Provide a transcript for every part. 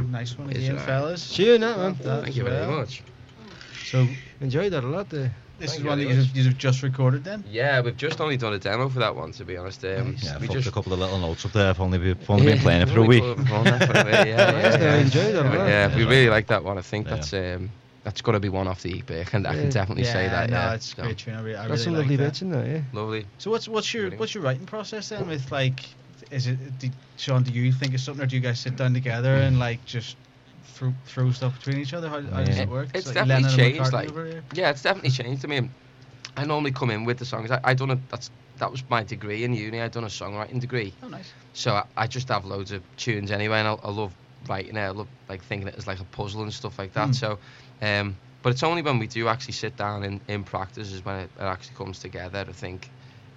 nice one again, fellas. Cheers, man. Thank you very much. So enjoyed that a lot. this Thank is you one that very you've just recorded then? Yeah, we've just only done a demo for that one, to be honest. Nice. Yeah, we fucked just a couple of little notes up there. I've only been playing it for a week. Yeah, enjoyed it a lot. Yeah, we really like that one. I think Yeah. that's got to be one off the EP. I can definitely say that. No, Yeah, it's a great tune. I Got really some like lovely that. bits in there, yeah. lovely. So what's your writing process then? With like, is it Sean? Do you think of something, or do you guys sit down together and like just throw stuff between each other? How does it work? It's like definitely Lennon and changed. McCartney Like, over here? yeah, it's definitely changed. I mean, I normally come in with the songs. That was my degree in uni. I'd done a songwriting degree. Oh, nice. So I just have loads of tunes anyway, and I love writing it. I love like thinking it as like a puzzle and stuff like that. So, but it's only when we do actually sit down in practice is when it actually comes together. I think,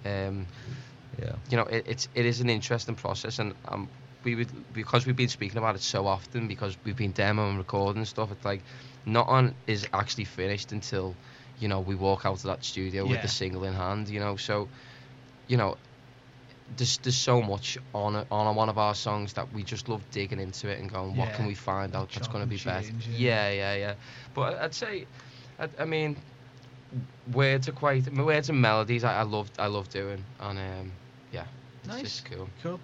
you know, it is an interesting process, and because we've been speaking about it so often, because we've been demoing and recording stuff. It's like nothing is actually finished until, you know, we walk out of that studio with the single in hand. You know, so, you know. There's so much on one of our songs that we just love digging into it and going, what can we find out that's going to be better? Yeah. But I'd say, I mean, words and melodies I love doing, and yeah, Nice. It's just cool. Cool.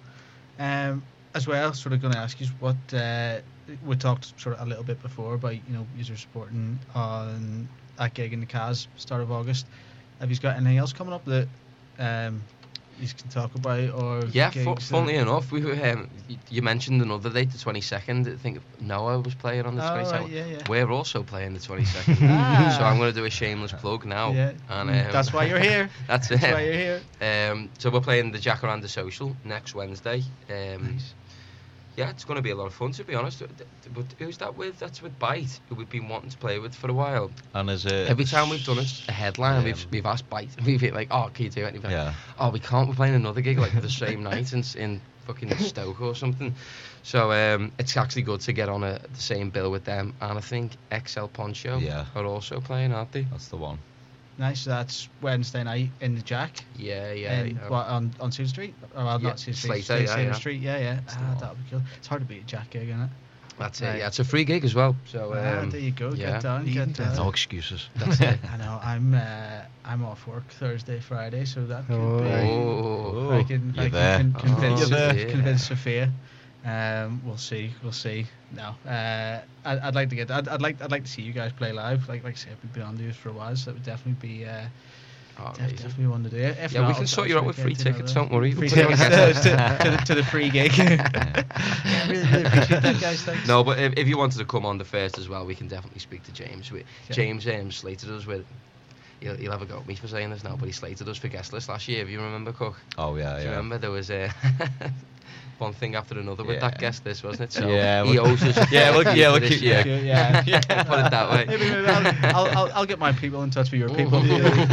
As well, sort of going to ask you what we talked sort of a little bit before about, you know, you're supporting on that gig in the Cas start of August. Have you got anything else coming up that you can talk about, or yeah, gigs funnily enough, we were you mentioned another date, the 22nd. I think Noah was playing on the 22nd. Right, yeah. We're also playing the 22nd. So I'm going to do a shameless plug now. Yeah. And that's why you're here. That's why you're here. So we're playing the Jacaranda Social next Wednesday. Nice. Yeah, it's going to be a lot of fun, to be honest. But who's that with? That's with Bite, who we've been wanting to play with for a while. And is it Every time we've done a headline, we've asked Bite. We've been like, oh, can you do anything? Yeah. Oh, we can't. We're playing another gig like the same night in fucking Stoke or something. So it's actually good to get on the same bill with them. And I think XL Poncho are also playing, aren't they? That's the one. Nice. So that's Wednesday night in the Jack. Yeah. What, on Susan Street? Or not Susan Street. Slater, Street. Yeah. That would be cool. It's hard to beat a Jack gig, isn't it? That's it. Yeah, it's a free gig as well. So there you go. Get down. No excuses. That's it. I know. I'm off work Thursday, Friday, so that could Oh. be. I can convince Sophia. We'll see. No, I'd like to get. I'd like to see you guys play live. Like I said, we've been on these for a while, so that would definitely be. Definitely one to do. If Yeah, not, we can sort you out with free tickets. Don't worry. Free tickets to the free gig. Really appreciate that, guys. Thanks. No, but if you wanted to come on the first as well, we can definitely speak to James. James slated us with. He'll have a go at me for saying this now, but he slated us for guest list last year. If you remember, Cook. Oh yeah. Do you remember there was one thing after another with that guest list, wasn't it? So Yeah, he owes us. we'll keep. Yeah. Put it that way. Maybe I'll get my people in touch with your people.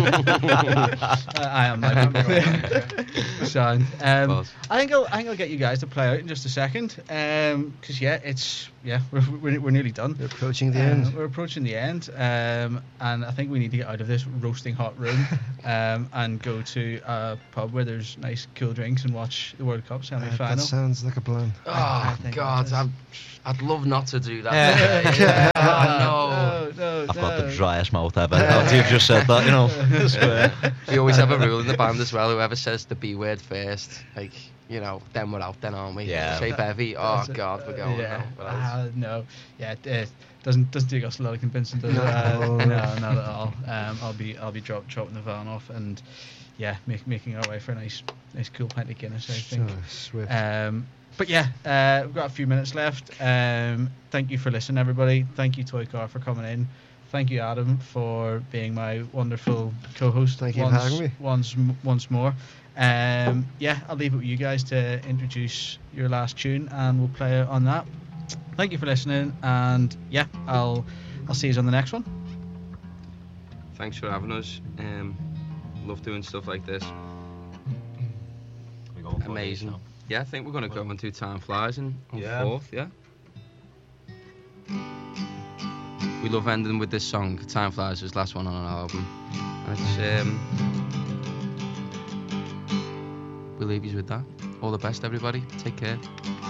I am my people. Sound. I think I'll get you guys to play out in just a second. Because we're nearly done. We're approaching the end. We're approaching the end. And I think we need to get out of this roasting hot room and go to a pub where there's nice cool drinks and watch the World Cup semi-final. That sounds like a plan. Oh God, I'd love not to do that. No. I've got the driest mouth ever. After you've just said that, you know. We always have a rule in the band as well. Whoever says the B word first, like, you know, then we're out, then aren't we? Yeah. Say bevy. Oh God, we're going. No. Yeah. It doesn't take us a lot of convincing, does it? No, not at all. I'll be dropping the van off and making our way for a nice cool pint of Guinness, I think. Swift. But we've got a few minutes left. Thank you for listening, everybody. Thank you, Toy Car, for coming in. Thank you, Adam, for being my wonderful co-host. Thank you for having me. Once more. I'll leave it with you guys to introduce your last tune, and we'll play on that. Thank you for listening, and I'll see you on the next one. Thanks for having us. Love doing stuff like this. Amazing. Yeah, I think we're going to go on to Time Flies on 4th, yeah? We love ending with this song. Time Flies is the last one on our album. And we'll leave you with that. All the best, everybody. Take care.